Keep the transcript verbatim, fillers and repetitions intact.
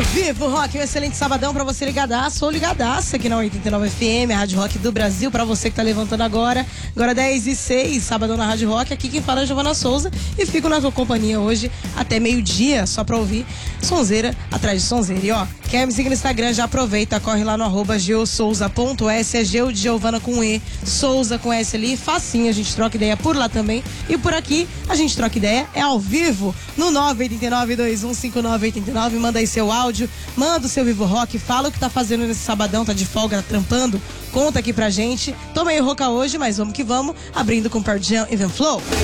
Vivo Rock, um excelente sabadão pra você ligadaço ou ligadaça aqui na oitenta e nove F M, a Rádio Rock do Brasil, pra você que tá levantando agora. Agora dez e seis, sabadão na Rádio Rock, aqui quem fala é Giovana Souza e fico na tua companhia hoje até meio-dia, só pra ouvir sonzeira atrás de sonzeira. E ó, quer me seguir no Instagram, já aproveita, corre lá no arroba geosouza ponto s, é Geo de Giovana com E, Souza com S ali, facinho, a gente troca ideia por lá também. E por aqui, a gente troca ideia, é ao vivo, no nove oito nove, dois um cinco nove oito nove, manda aí seu áudio, manda o seu Vivo Rock, fala o que tá fazendo nesse sabadão, tá de folga, tá trampando, conta aqui pra gente. Tô meio rouca hoje, mas vamos que vamos, abrindo com Pearl Jam e Even Flow.